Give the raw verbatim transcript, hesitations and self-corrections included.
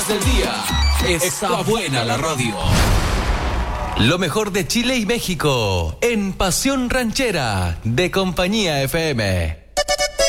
horas del día. Está buena la radio. Lo mejor de Chile y México en Pasión Ranchera de Compañía F M.